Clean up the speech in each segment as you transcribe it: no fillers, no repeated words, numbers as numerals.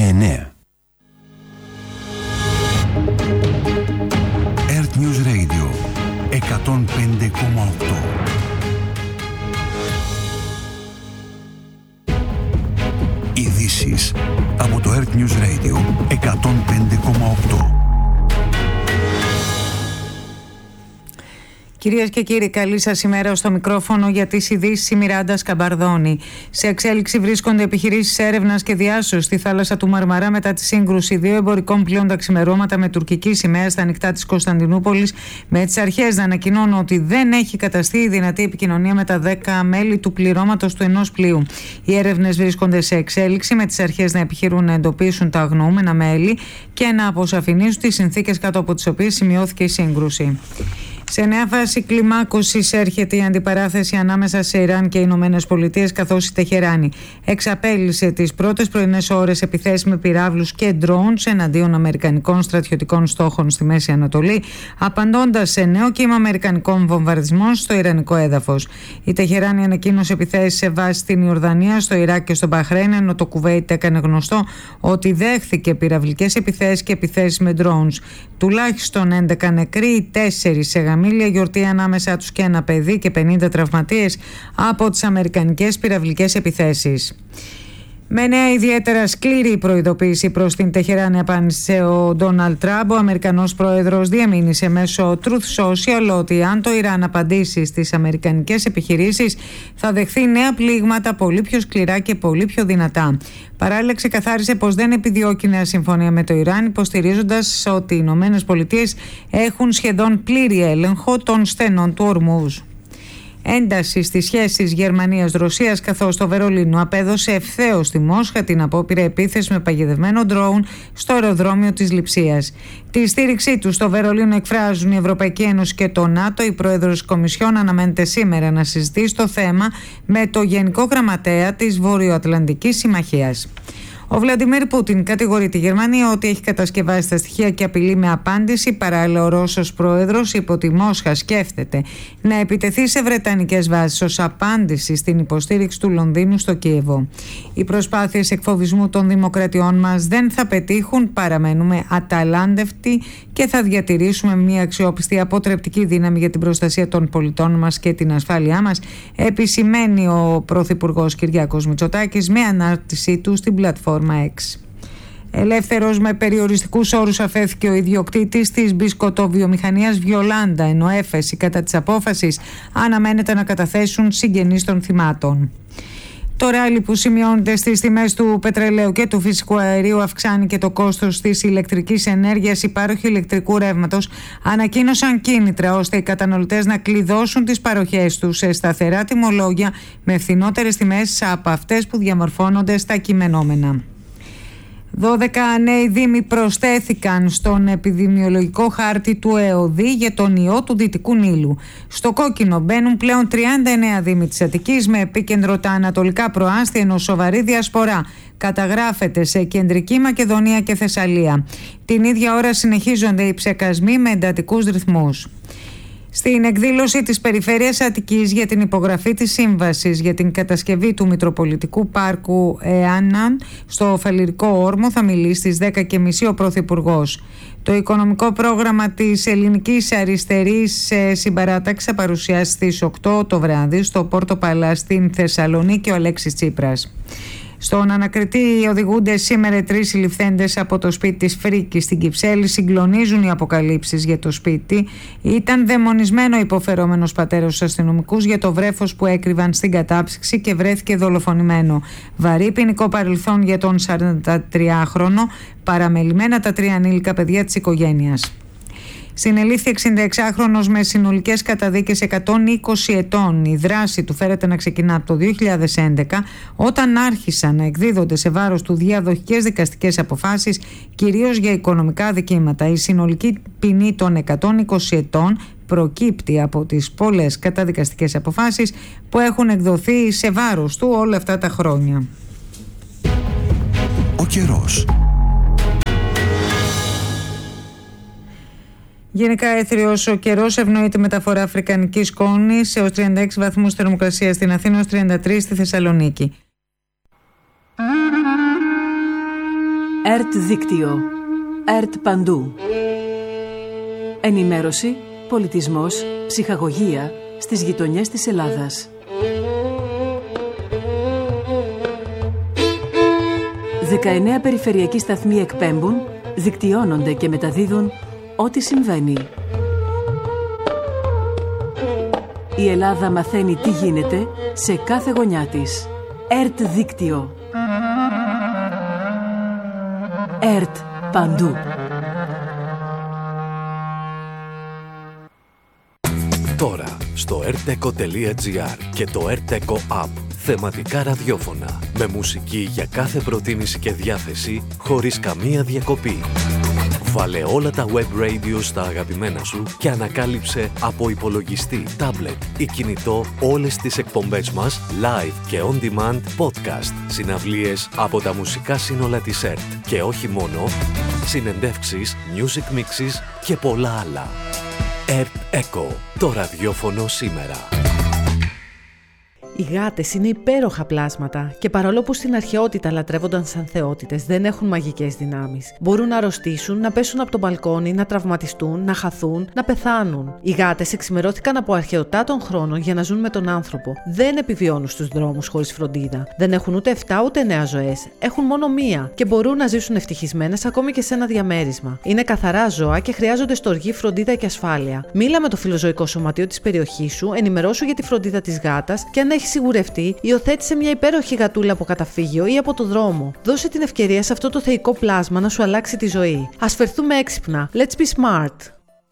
9. Earth News Radio 105,8. Ειδήσεις από το Earth News Radio 105,8. Κυρίες και κύριοι, καλή σας ημέρα. Στο μικρόφωνο για τις ειδήσεις η Μιράντα Σκαμπαρδόνη. Σε εξέλιξη βρίσκονται επιχειρήσεις έρευνας και διάσωσης στη θάλασσα του Μαρμαρά μετά τη σύγκρουση δύο εμπορικών πλοίων τα ξημερώματα με τουρκική σημαία στα ανοιχτά της Κωνσταντινούπολης, με τις αρχές να ανακοινώνουν ότι δεν έχει καταστεί η δυνατή επικοινωνία με τα 10 μέλη του πληρώματος του ενός πλοίου. Οι έρευνες βρίσκονται σε εξέλιξη, με τις αρχές να επιχειρούν να εντοπίσουν τα αγνοούμενα μέλη και να αποσαφηνίσουν τις συνθήκες κάτω από τις οποίες σημειώθηκε η σύγκρουση. Σε νέα φάση κλιμάκωσης έρχεται η αντιπαράθεση ανάμεσα σε Ιράν και Ηνωμένες Πολιτείες, καθώς η Τεχεράνη εξαπέλυσε τις πρώτες πρωινές ώρες επιθέσεις με πυράβλους και drones εναντίον αμερικανικών στρατιωτικών στόχων στη Μέση Ανατολή, απαντώντας σε νέο κύμα αμερικανικών βομβαρδισμών στο ιρανικό έδαφος. Η Τεχεράνη ανακοίνωσε επιθέσεις σε βάση στην Ιορδανία, στο Ιράκ και στο Μπαχρέιν, ενώ το Κουβέιτ έκανε γνωστό ότι δέχθηκε πυραυλικές επιθέσεις και επιθέσεις με drones. Τουλάχιστον 11 νεκροί, 4 σε γαμήλια γιορτή ανάμεσά τους και ένα παιδί και 50 τραυματίες από τις αμερικανικές πυραυλικές επιθέσεις. Με νέα ιδιαίτερα σκληρή προειδοποίηση προς την Τεχεράνη απάντησε ο Ντόναλντ Τραμπ. Ο Αμερικανός πρόεδρος διαμήνυσε μέσω Truth Social ότι αν το Ιράν απαντήσει στις αμερικανικές επιχειρήσεις θα δεχθεί νέα πλήγματα πολύ πιο σκληρά και πολύ πιο δυνατά. Παράλληλα ξεκαθάρισε πως δεν επιδιώκει νέα συμφωνία με το Ιράν, υποστηρίζοντας ότι οι Ηνωμένες Πολιτείες έχουν σχεδόν πλήρη έλεγχο των στενών του Ορμούζ. Ένταση στις σχέσεις Γερμανίας-Ρωσίας, καθώς το Βερολίνο απέδωσε ευθέως στη Μόσχα την απόπειρα επίθεση με παγιδευμένο ντρόουν στο αεροδρόμιο της Λειψίας. Τη στήριξή του στο Βερολίνο εκφράζουν η Ευρωπαϊκή Ένωση και το ΝΑΤΟ. Η πρόεδρος της Κομισιόν αναμένεται σήμερα να συζητήσει το θέμα με το Γενικό Γραμματέα της Βορειοατλαντικής Συμμαχίας. Ο Βλαντιμίρ Πούτιν κατηγορεί τη Γερμανία ότι έχει κατασκευάσει τα στοιχεία και απειλεί με απάντηση. Παράλληλα, ο Ρώσος πρόεδρος είπε ότι η Μόσχα σκέφτεται να επιτεθεί σε βρετανικές βάσεις ως απάντηση στην υποστήριξη του Λονδίνου στο Κίεβο. Οι προσπάθειες εκφοβισμού των δημοκρατιών μας δεν θα πετύχουν. Παραμένουμε αταλάντευτοι και θα διατηρήσουμε μια αξιόπιστη αποτρεπτική δύναμη για την προστασία των πολιτών μας και την ασφάλειά μας, επισημαίνει ο Πρωθυπουργός Κυριάκος Μητσοτάκης με ανάρτησή του στην πλατφόρμα X. Ελεύθερος με περιοριστικούς όρους αφέθηκε ο ιδιοκτήτης της μπισκοτοβιομηχανίας Βιολάντα, ενώ έφεση κατά της απόφασης αναμένεται να καταθέσουν συγγενείς των θυμάτων. Το ράλι που σημειώνεται στις τιμές του πετρελαίου και του φυσικού αερίου αυξάνει και το κόστος της ηλεκτρικής ενέργειας. Οι πάροχοι ηλεκτρικού ρεύματος ανακοίνωσαν κίνητρα ώστε οι καταναλωτές να κλειδώσουν τις παροχές τους σε σταθερά τιμολόγια με φθηνότερες τιμές από αυτές που διαμορφώνονται στα κειμενόμενα. 12 νέοι δήμοι προσθέθηκαν στον επιδημιολογικό χάρτη του ΕΟΔΗ για τον ιό του Δυτικού Νείλου. Στο κόκκινο μπαίνουν πλέον 39 δήμοι της Αττικής, με επίκεντρο τα ανατολικά προάστια, ενώ σοβαρή διασπορά καταγράφεται σε Κεντρική Μακεδονία και Θεσσαλία. Την ίδια ώρα συνεχίζονται οι ψεκασμοί με εντατικούς ρυθμούς. Στην εκδήλωση της Περιφέρειας Αττικής για την υπογραφή της σύμβασης για την κατασκευή του Μητροπολιτικού Πάρκου Εάναν στο Φαλιρικό Όρμο θα μιλήσει στις 10.30 ο Πρωθυπουργός. Το οικονομικό πρόγραμμα της Ελληνικής Αριστερής Συμπαράταξης θα παρουσιάσει στις 8 το βράδυ στο Πόρτο Παλά στην Θεσσαλονίκη ο Αλέξης Τσίπρας. Στον ανακριτή οδηγούνται σήμερα 3 συλληφθέντες από το σπίτι της Φρίκης στην Κυψέλη. Συγκλονίζουν οι αποκαλύψεις για το σπίτι. Ήταν δαιμονισμένο υποφερόμενος πατέρας στους αστυνομικούς για το βρέφος που έκρυβαν στην κατάψυξη και βρέθηκε δολοφονημένο. Βαρύ ποινικό παρελθόν για τον 43χρονο, παραμελημένα τα 3 ανήλικα παιδιά της οικογένειας. Συνελήφθη 66χρονος με συνολικές καταδίκες 120 ετών. Η δράση του φέρεται να ξεκινά από το 2011, όταν άρχισαν να εκδίδονται σε βάρος του διαδοχικές δικαστικές αποφάσεις, κυρίως για οικονομικά δικήματα. Η συνολική ποινή των 120 ετών προκύπτει από τις πολλές καταδικαστικές αποφάσεις που έχουν εκδοθεί σε βάρος του όλα αυτά τα χρόνια. Ο καιρός. Γενικά έθριος ο καιρός, ευνοείται μεταφορά αφρικανικής σκόνης έως 36 βαθμούς θερμοκρασία στην Αθήνα, έως 33 στη Θεσσαλονίκη. ΕΡΤ Δίκτυο. ΕΡΤ Παντού. Ενημέρωση, πολιτισμός, ψυχαγωγία στις γειτονιές της Ελλάδας. 19 περιφερειακοί σταθμοί εκπέμπουν, δικτυώνονται και μεταδίδουν ό,τι συμβαίνει. Η Ελλάδα μαθαίνει τι γίνεται σε κάθε γωνιά της. ΕΡΤ Δίκτυο. ΕΡΤ Παντού. Τώρα στο rteco.gr και το rteco app. Θεματικά ραδιόφωνα με μουσική για κάθε προτίμηση και διάθεση χωρίς καμία διακοπή. Βάλε όλα τα web radio στα αγαπημένα σου και ανακάλυψε από υπολογιστή, τάμπλετ ή κινητό όλες τις εκπομπές μας live και on demand podcast, συναυλίες από τα μουσικά σύνολα της ΕΡΤ και όχι μόνο, συνεντεύξεις, music mixes και πολλά άλλα. ΕΡΤ Eco, το ραδιόφωνο σήμερα. Οι γάτες είναι υπέροχα πλάσματα και παρόλο που στην αρχαιότητα λατρεύονταν σαν θεότητες, δεν έχουν μαγικές δυνάμεις. Μπορούν να αρρωστήσουν, να πέσουν από το μπαλκόνι, να τραυματιστούν, να χαθούν, να πεθάνουν. Οι γάτες εξημερώθηκαν από αρχαιοτά των χρόνων για να ζουν με τον άνθρωπο. Δεν επιβιώνουν στους δρόμους χωρίς φροντίδα. Δεν έχουν ούτε 7 ούτε 9 ζωές. Έχουν μόνο μία και μπορούν να ζήσουν ευτυχισμένες ακόμη και σε ένα διαμέρισμα. Είναι καθαρά ζώα και χρειάζονται στοργή, φροντίδα και ασφάλεια. Μίλα με το φιλοζωικό σωματείο της περιοχής σου, ενημερώσου για τη φροντίδα της γάτας και αν έχει σιγουρευτεί, υιοθέτησε μια υπέροχη γατούλα από καταφύγιο ή από το δρόμο. Δώσε την ευκαιρία σε αυτό το θεϊκό πλάσμα να σου αλλάξει τη ζωή. Ας φερθούμε έξυπνα. Let's be smart.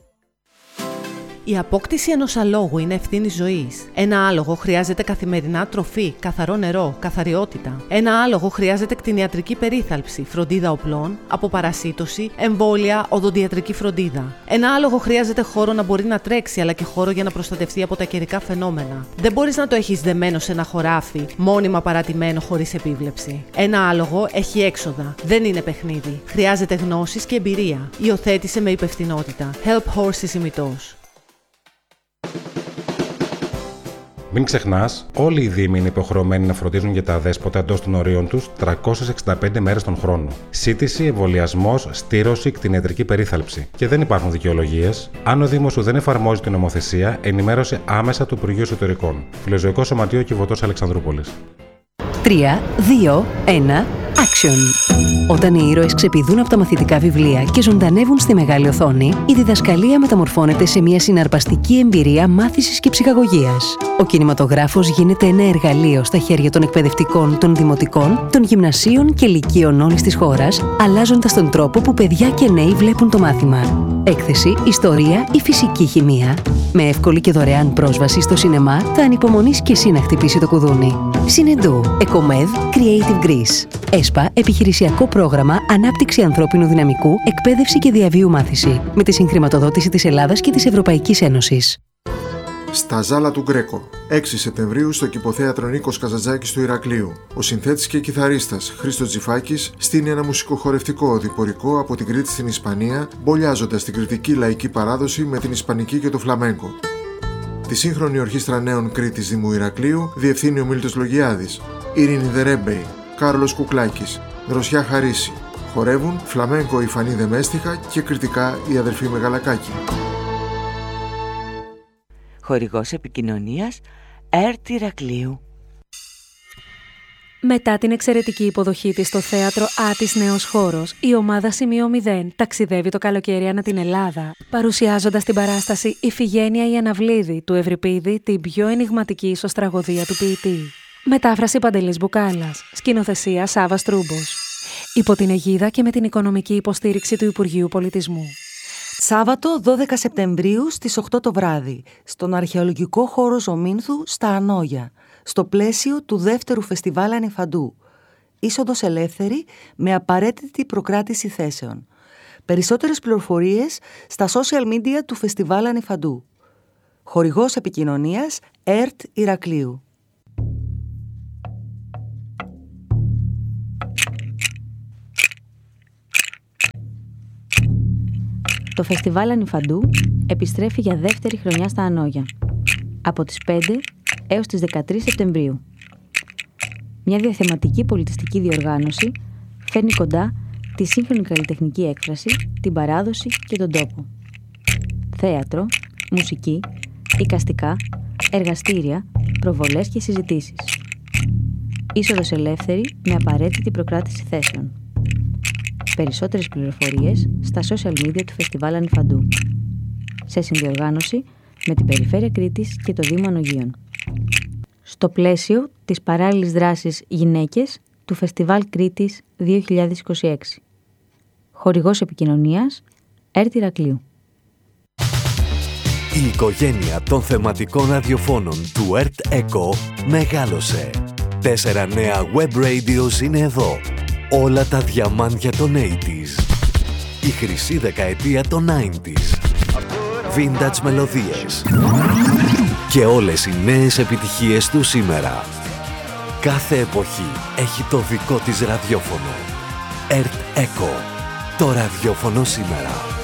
Η απόκτηση ενός αλόγου είναι ευθύνη ζωής. Ένα άλογο χρειάζεται καθημερινά τροφή, καθαρό νερό, καθαριότητα. Ένα άλογο χρειάζεται κτηνιατρική περίθαλψη, φροντίδα οπλών, αποπαρασίτωση, εμβόλια, οδοντιατρική φροντίδα. Ένα άλογο χρειάζεται χώρο να μπορεί να τρέξει, αλλά και χώρο για να προστατευτεί από τα καιρικά φαινόμενα. Δεν μπορείς να το έχεις δεμένο σε ένα χωράφι, μόνιμα παρατημένο χωρίς επίβλεψη. Ένα άλογο έχει έξοδα. Δεν είναι παιχνίδι. Χρειάζεται γνώσεις και εμπειρία. Υιοθέτησε με υπευθυνότητα. Help Horses ημιτός. Μην ξεχνάς, όλοι οι δήμοι είναι υποχρεωμένοι να φροντίζουν για τα αδέσποτα εντός των ορίων τους 365 μέρες τον χρόνο. Σύτηση, εμβολιασμός, στήρωση, κτηνιατρική περίθαλψη. Και δεν υπάρχουν δικαιολογίες. Αν ο Δήμος σου δεν εφαρμόζει την νομοθεσία, ενημέρωσε άμεσα το Υπουργείο Εσωτερικών. Φιλοζωικό Σωματείο Κιβωτός Αλεξανδρούπολης. 3, 2, 1, action! Όταν οι ήρωες ξεπηδούν από τα μαθητικά βιβλία και ζωντανεύουν στη μεγάλη οθόνη, η διδασκαλία μεταμορφώνεται σε μια συναρπαστική εμπειρία μάθησης και ψυχαγωγίας. Ο κινηματογράφος γίνεται ένα εργαλείο στα χέρια των εκπαιδευτικών, των δημοτικών, των γυμνασίων και λυκείων όλης της χώρας, αλλάζοντας τον τρόπο που παιδιά και νέοι βλέπουν το μάθημα. Έκθεση, ιστορία ή φυσική χημεία. Με εύκολη και δωρεάν πρόσβαση στο σινεμά, θα ανυπομονείς και εσύ να χτυπήσει το κουδούνι. Συνεντού, Εκομέδ, Creative Greece. ΕΣΠΑ, επιχειρησιακό πρόγραμμα ανάπτυξη ανθρώπινου δυναμικού, εκπαίδευση και διαβίου μάθηση. Με τη συγχρηματοδότηση της Ελλάδας και της Ευρωπαϊκής Ένωσης. Στα Ζάλα του Γκρέκο, 6 Σεπτεμβρίου στο Κηποθέατρο Νίκος Καζαντζάκης του Ηρακλείου. Ο συνθέτης και κιθαρίστας Χρήστος Τζιφάκης στείνει ένα μουσικοχορευτικό οδηπορικό από την Κρήτη στην Ισπανία, μπολιάζοντας την κρητική λαϊκή παράδοση με την ισπανική και το φλαμέγκο. Τη σύγχρονη ορχήστρα νέων Κρήτης Δήμου Ηρακλείου διευθύνει ο Μίλτος Λογιάδης, Ειρήνη Δερέμπεϊ, Κάρολος Κουκλάκης, Δροσιά Χαρίση. Χορεύουν φλαμέγκο η Φανή Δεμέστιχα και κριτικά η αδερφή Μεγαλακάκη. Χορηγός επικοινωνίας ΕΡΤ Ηρακλείου. Μετά την εξαιρετική υποδοχή της στο θέατρο Άτης Νέος Χώρος, η ομάδα Σημείο 0 ταξιδεύει το καλοκαίρι ανά την Ελλάδα, παρουσιάζοντας την παράσταση «Ιφηγένεια η Αναβλίδη» του Ευρυπίδη, την πιο ενιγματική ισοστραγωδία του ποιητή. Μετάφραση Παντελής Μπουκάλας, σκηνοθεσία Σάββας Τρούμπος. Υπό την αιγίδα και με την οικονομική υποστήριξη του Υπουργείου Πολιτισμού. Σάββατο 12 Σεπτεμβρίου στις 8 το βράδυ, στον αρχαιολογικό χώρο Ζωμήνθου στα Ανόγια, στο πλαίσιο του δεύτερου φεστιβάλ Ανιφαντού. Είσοδος ελεύθερη με απαραίτητη προκράτηση θέσεων. Περισσότερες πληροφορίες στα social media του φεστιβάλ Ανιφαντού. Χορηγός επικοινωνίας ΕΡΤ Ηρακλείου. Το φεστιβάλ Ανιφαντού επιστρέφει για δεύτερη χρονιά στα Ανόγια, από τις 5 έως τις 13 Σεπτεμβρίου. Μια διαθεματική πολιτιστική διοργάνωση φέρνει κοντά τη σύγχρονη καλλιτεχνική έκφραση, την παράδοση και τον τόπο. Θέατρο, μουσική, εικαστικά, εργαστήρια, προβολές και συζητήσεις. Είσοδος ελεύθερη με απαραίτητη προκράτηση θέσεων. Περισσότερες πληροφορίες στα social media του Φεστιβάλ Ανιφαντού. Σε συνδιοργάνωση με την Περιφέρεια Κρήτης και το Δήμο Ανογείων. Στο πλαίσιο της παράλληλης δράσης Γυναίκες του Φεστιβάλ Κρήτης 2026. Χορηγός επικοινωνίας ΕΡΤ Ηρακλείου. Η οικογένεια των θεματικών ραδιοφώνων του ΕΡΤ ΕΚΟ μεγάλωσε. 4 νέα web radios είναι εδώ. Όλα τα διαμάντια των 80s. Η χρυσή δεκαετία των 90s. Vintage μελωδίες. Και όλες οι νέες επιτυχίες του σήμερα. Κάθε εποχή έχει το δικό της ραδιόφωνο. ΕΡΤ ΕΚΟ. Το ραδιόφωνο σήμερα.